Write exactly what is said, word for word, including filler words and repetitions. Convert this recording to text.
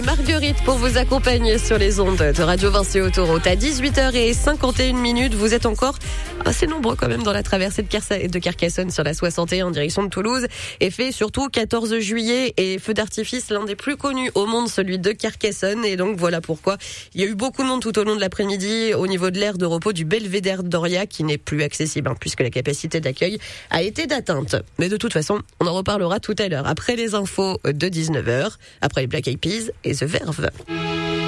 Marguerite pour vous accompagner sur les ondes de Radio Vinci Autoroute. À dix-huit heures cinquante et une minutes, vous êtes encore assez nombreux quand même dans la traversée de, Car- de Carcassonne sur la soixante et un en direction de Toulouse. Et fait surtout quatorze juillet et feu d'artifice, l'un des plus connus au monde, celui de Carcassonne. Et donc voilà pourquoi il y a eu beaucoup de monde tout au long de l'après-midi au niveau de l'aire de repos du Belvédère d'Oria qui n'est plus accessible hein, puisque la capacité d'accueil a été d'atteinte. Mais de toute façon, on en reparlera tout à l'heure après les infos de dix-neuf heures, après les Black Eyed Peas et The Verve.